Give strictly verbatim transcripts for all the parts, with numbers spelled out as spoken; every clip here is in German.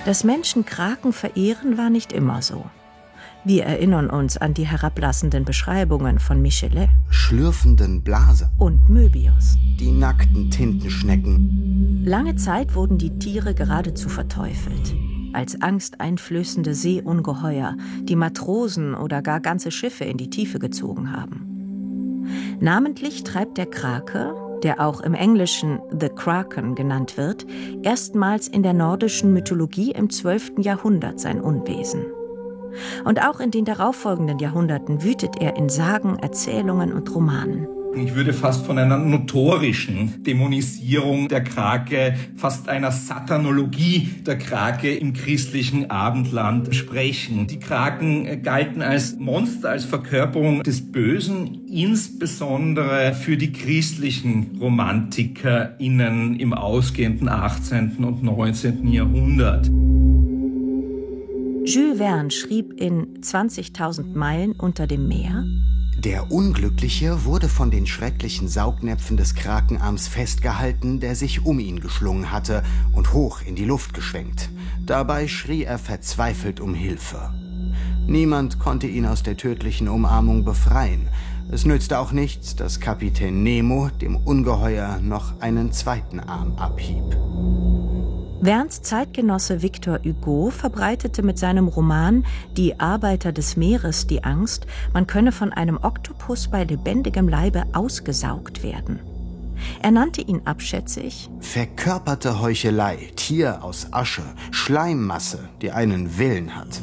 Dass Menschen Kraken verehren, war nicht immer so. Wir erinnern uns an die herablassenden Beschreibungen von Michelet, schlürfenden Blase und Möbius. Die nackten Tintenschnecken. Lange Zeit wurden die Tiere geradezu verteufelt. Als angsteinflößende Seeungeheuer, die Matrosen oder gar ganze Schiffe in die Tiefe gezogen haben. Namentlich treibt der Krake, der auch im Englischen The Kraken genannt wird, erstmals in der nordischen Mythologie im zwölften Jahrhundert sein Unwesen. Und auch in den darauffolgenden Jahrhunderten wütet er in Sagen, Erzählungen und Romanen. Ich würde fast von einer notorischen Dämonisierung der Krake, fast einer Satanologie der Krake im christlichen Abendland sprechen. Die Kraken galten als Monster, als Verkörperung des Bösen, insbesondere für die christlichen RomantikerInnen im ausgehenden achtzehnten und neunzehnten Jahrhundert. Jules Verne schrieb in zwanzigtausend Meilen unter dem Meer: Der Unglückliche wurde von den schrecklichen Saugnäpfen des Krakenarms festgehalten, der sich um ihn geschlungen hatte und hoch in die Luft geschwenkt. Dabei schrie er verzweifelt um Hilfe. Niemand konnte ihn aus der tödlichen Umarmung befreien. Es nützte auch nichts, dass Kapitän Nemo dem Ungeheuer noch einen zweiten Arm abhieb. Vernes Zeitgenosse Victor Hugo verbreitete mit seinem Roman Die Arbeiter des Meeres die Angst, man könne von einem Oktopus bei lebendigem Leibe ausgesaugt werden. Er nannte ihn abschätzig verkörperte Heuchelei, Tier aus Asche, Schleimmasse, die einen Willen hat.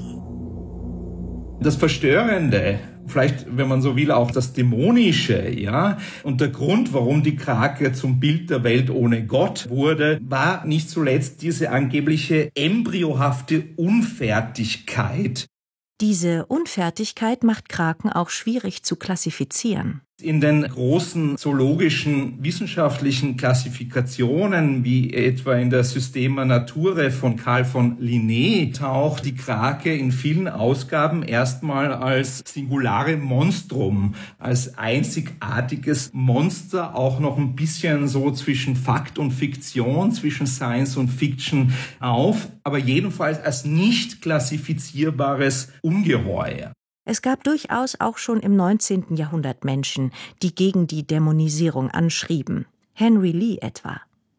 Das Verstörende, vielleicht, wenn man so will, auch das Dämonische, ja. Und der Grund, warum die Krake zum Bild der Welt ohne Gott wurde, war nicht zuletzt diese angebliche embryohafte Unfertigkeit. Diese Unfertigkeit macht Kraken auch schwierig zu klassifizieren. In den großen zoologischen wissenschaftlichen Klassifikationen, wie etwa in der Systema Naturae von Carl von Linné, taucht die Krake in vielen Ausgaben erstmal als Singulare Monstrum, als einzigartiges Monster, auch noch ein bisschen so zwischen Fakt und Fiktion, zwischen Science und Fiction auf, aber jedenfalls als nicht klassifizierbares Ungeheuer. Es gab durchaus auch schon im neunzehnten Jahrhundert Menschen, die gegen die Dämonisierung anschrieben. Henry Lee etwa.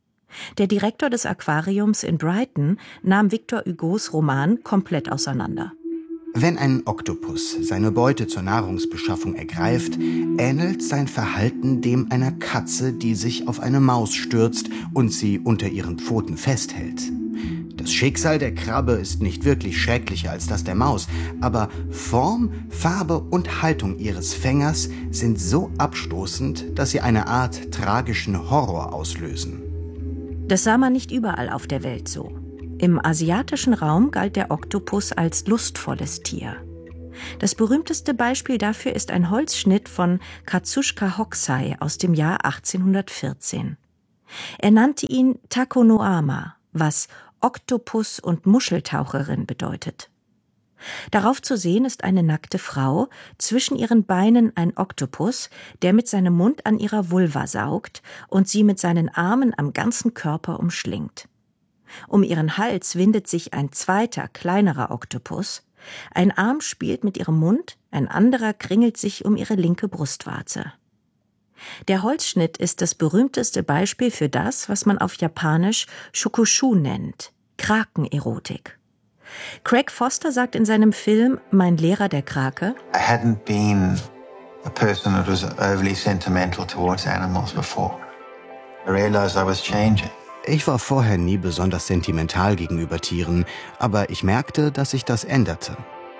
Der Direktor des Aquariums in Brighton nahm Victor Hugos Roman komplett auseinander. Wenn ein Oktopus seine Beute zur Nahrungsbeschaffung ergreift, ähnelt sein Verhalten dem einer Katze, die sich auf eine Maus stürzt und sie unter ihren Pfoten festhält. Das Schicksal der Krabbe ist nicht wirklich schrecklicher als das der Maus, aber Form, Farbe und Haltung ihres Fängers sind so abstoßend, dass sie eine Art tragischen Horror auslösen. Das sah man nicht überall auf der Welt so. Im asiatischen Raum galt der Oktopus als lustvolles Tier. Das berühmteste Beispiel dafür ist ein Holzschnitt von Katsushika Hokusai aus dem Jahr achtzehnhundertvierzehn. Er nannte ihn Tako no Ama, was Oktopus und Muscheltaucherin bedeutet. Darauf zu sehen ist eine nackte Frau, zwischen ihren Beinen ein Oktopus, der mit seinem Mund an ihrer Vulva saugt und sie mit seinen Armen am ganzen Körper umschlingt. Um ihren Hals windet sich ein zweiter, kleinerer Oktopus. Ein Arm spielt mit ihrem Mund, ein anderer kringelt sich um ihre linke Brustwarze. Der Holzschnitt ist das berühmteste Beispiel für das, was man auf Japanisch Shokushu nennt, Krakenerotik. Craig Foster sagt in seinem Film Mein Lehrer der Krake: I hadn't been a person that was overly sentimental towards animals before. I realized I was changing. Ich war vorher nie besonders sentimental gegenüber Tieren, aber ich merkte, dass sich das änderte.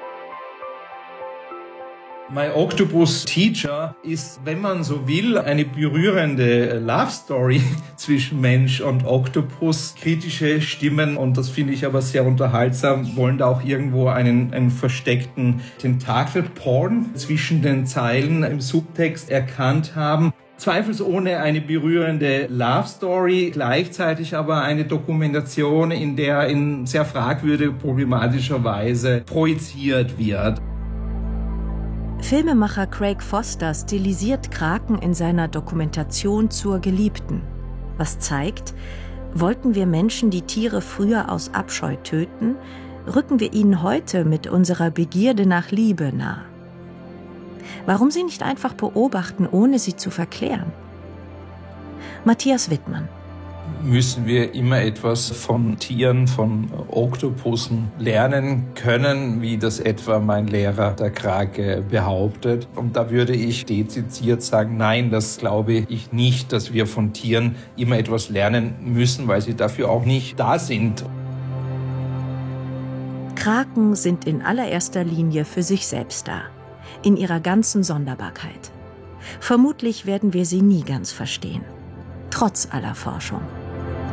My Octopus Teacher ist, wenn man so will, eine berührende Love Story zwischen Mensch und Oktopus. Kritische Stimmen, und das finde ich aber sehr unterhaltsam, wollen da auch irgendwo einen, einen versteckten Tentakel-Porn zwischen den Zeilen im Subtext erkannt haben. Zweifelsohne eine berührende Love Story, gleichzeitig aber eine Dokumentation, in der in sehr fragwürdiger, problematischer Weise projiziert wird. Filmemacher Craig Foster stilisiert Kraken in seiner Dokumentation zur Geliebten, was zeigt, Wollten wir Menschen die Tiere früher aus Abscheu töten, rücken wir ihnen heute mit unserer Begierde nach Liebe nah. Warum sie nicht einfach beobachten, ohne sie zu verklären? Matthias Wittmann. Müssen wir immer etwas von Tieren, von Oktopussen lernen können, wie das etwa mein Lehrer, der Krake, behauptet. Und da würde ich dezidiert sagen, nein, das glaube ich nicht, dass wir von Tieren immer etwas lernen müssen, weil sie dafür auch nicht da sind. Kraken sind in allererster Linie für sich selbst da, in ihrer ganzen Sonderbarkeit. Vermutlich werden wir sie nie ganz verstehen, trotz aller Forschung.